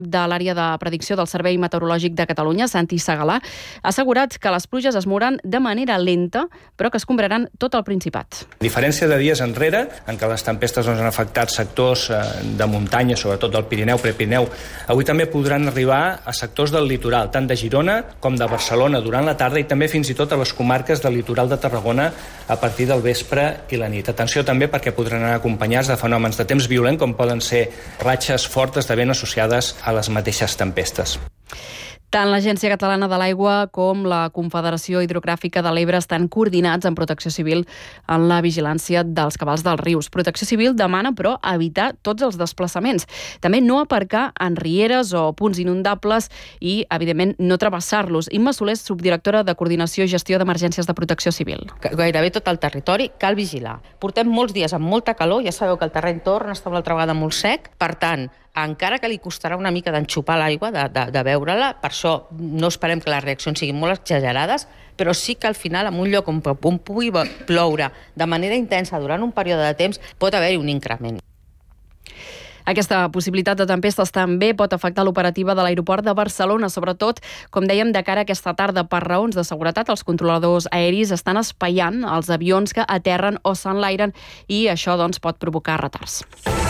de l'àrea de predicció del Servei Meteorològic de Catalunya, Santi Segalà, ha assegurat que les pluges es mouran de manera lenta, però que escombraran tot el Principat. A diferència de dies enrere, en què les tempestes han afectat sectors de muntanya, sobretot del Pirineu, Prepirineu, avui també podran arribar a sectors del litoral, tant de Girona com de Barcelona durant la tarda i també fins i tot a les comarques del litoral de Tarragona a partir del vespre i la nit. Atenció també perquè podran anar acompanyats de fenòmens de temps violent com poden ser ratxes fortes de vent associades a les mateixes tempestes. Tant l'Agència Catalana de l'Aigua com la Confederació Hidrogràfica de l'Ebre estan coordinats amb Protecció Civil en la vigilància dels cabals dels rius. Protecció Civil demana, però, evitar tots els desplaçaments. També no aparcar en rieres o punts inundables i, evidentment, no travessar-los. Imma Soler, subdirectora de Coordinació i Gestió d'Emergències de Protecció Civil. Gairebé tot el territori cal vigilar. Portem molts dies amb molta calor, ja sabeu que el terreny torna a estar una altra vegada molt sec, per tant, encara que li costarà una mica d'enxupar l'aigua, de veure-la, per això no esperem que les reaccions siguin molt exagerades, però sí que al final, en un lloc on pugui ploure de manera intensa durant un període de temps, pot haver-hi un increment. Aquesta possibilitat de tempestes també pot afectar l'operativa de l'aeroport de Barcelona, sobretot, com dèiem, de cara a aquesta tarda. Per raons de seguretat, els controladors aeris estan espaiant els avions que aterren o s'enlairen i això, doncs, pot provocar retards.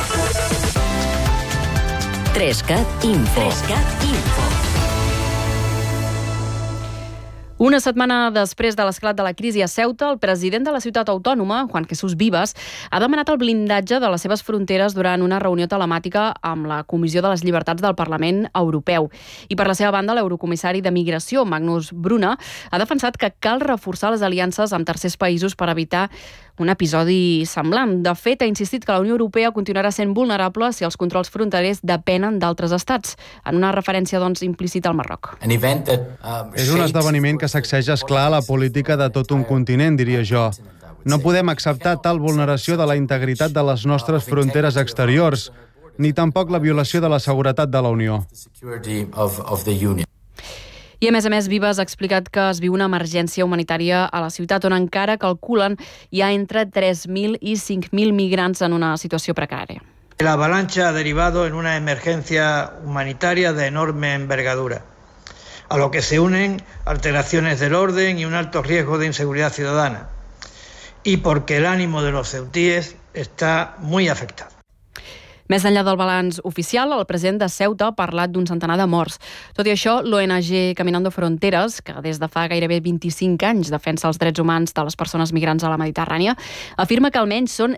3CAT Info. Una setmana després de l'esclat de la crisi a Ceuta, el president de la ciutat autònoma, Juan Jesús Vivas, ha demanat el blindatge de les seves fronteres durant una reunió telemàtica amb la Comissió de les Llibertats del Parlament Europeu. I per la seva banda, l'eurocomissari de Migració, Magnus Bruna, ha defensat que cal reforçar les aliances amb tercers països per evitar un episodi semblant. De fet, ha insistit que la Unió Europea continuarà sent vulnerable si els controls fronterers depenen d'altres estats, en una referència, doncs, implícita al Marroc. És un esdeveniment que sacseja, esclar, la política de tot un continent, diria jo. No podem acceptar tal vulneració de la integritat de les nostres fronteres exteriors, ni tampoc la violació de la seguretat de la Unió. I, a més, Vivas ha explicat que es viu una emergència humanitària a la ciutat, on encara calculen hi ha entre 3.000 i 5.000 migrants en una situació precària. La avalancha ha derivado en una emergencia humanitaria de enorme envergadura, a lo que se unen alteraciones del orden y un alto riesgo de inseguridad ciudadana, y porque el ánimo de los ceutíes está muy afectado. Més enllà del balanç oficial, el president de Ceuta ha parlat d'un centenar de morts. Tot i això, l'ONG Caminando Fronteras, que des de fa gairebé 25 anys defensa els drets humans de les persones migrants a la Mediterrània, afirma que almenys són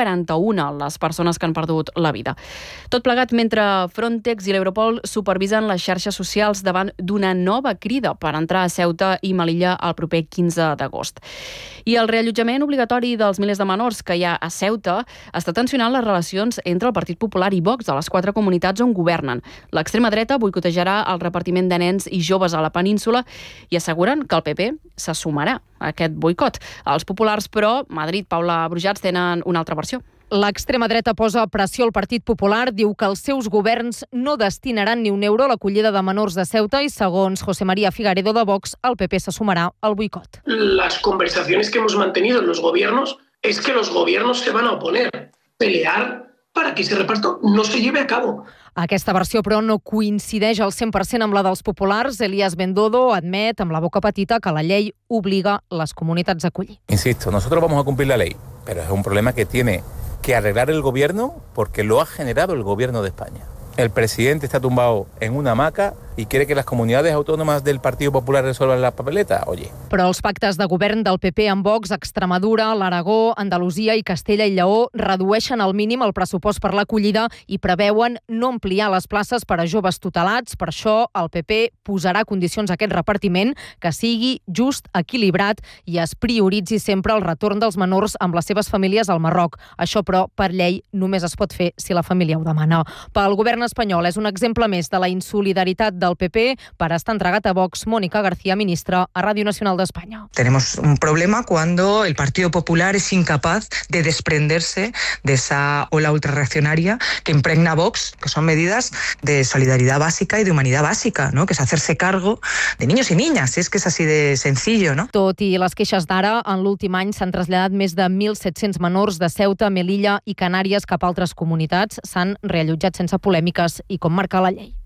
141 les persones que han perdut la vida. Tot plegat mentre Frontex i l'Europol supervisen les xarxes socials davant d'una nova crida per entrar a Ceuta i Melilla el proper 15 d'agost. I el reallotjament obligatori dels milers de menors que hi ha a Ceuta està tensionant les relacions entre el Partit Popular i Vox a les 4 comunitats on governen. L'extrema dreta boicotejarà el repartiment de nens i joves a la península i asseguren que el PP se sumarà a aquest boicot. Els populars, però, Madrid, Paula Brujats, tenen una altra versió. L'extrema dreta posa pressió al Partit Popular, diu que els seus governs no destinaran ni un euro a l'acollida de menors de Ceuta i, segons José María Figaredo de Vox, el PP se sumarà al boicot. Las conversaciones que hemos mantenido en los gobiernos es que los gobiernos se van a oponer, pelear para que ese reparto no se lleve a cabo. Aquesta versió, però, no coincideix al 100% amb la dels populars. Elías Bendodo admet, amb la boca petita, que la llei obliga les comunitats a acollir. Insisto, nosotros vamos a cumplir la ley, pero es un problema que tiene que arreglar el gobierno porque lo ha generado el gobierno de España. El presidente está tumbado en una hamaca i quiere que les comunitats autònomes del Partit Popular resolvan la papeleta, oye. Però els pactes de govern del PP amb Vox, Extremadura, l'Aragó, Andalusia i Castella i Lleó redueixen al mínim el pressupost per l'acollida i preveuen no ampliar les places per a joves tutelats. Per això el PP posarà condicions a aquest repartiment que sigui just, equilibrat i es prioritzi sempre el retorn dels menors amb les seves famílies al Marroc. Això, però, per llei només es pot fer si la família ho demana. Pel govern espanyol és un exemple més de la insolidaritat del PP para estar entregat a Vox. Mónica García, ministra a Radio Nacional de España. Tenemos un problema cuando el Partido Popular es incapaz de desprenderse de esa ola ultrarreaccionaria que impregna Vox, que son medidas de solidaridad básica y de humanidad bàsica, ¿no? Que es hacerse cargo de niños y niñas, es que es así de sencillo, ¿no? Tot i les queixes d'ara, en l'últim any s'han traslladat més de 1.700 menors de Ceuta, Melilla i Canàries cap a altres comunitats. S'han reallotjat sense polèmiques i com marca la llei.